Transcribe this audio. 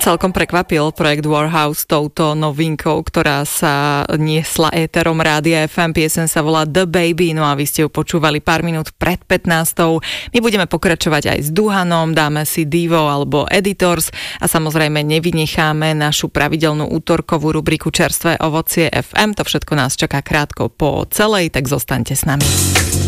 celkom prekvapil projekt Warhouse touto novinkou, ktorá sa niesla éterom Rádia FM. Pieseň sa volá The Baby, no a vy ste ju počúvali pár minút pred 15. My budeme pokračovať aj s Duhanom, dáme si Divo alebo Editors a samozrejme nevynecháme našu pravidelnú útorkovú rubriku Čerstvé ovocie FM. To všetko nás čaká krátko po celej, tak zostaňte s nami.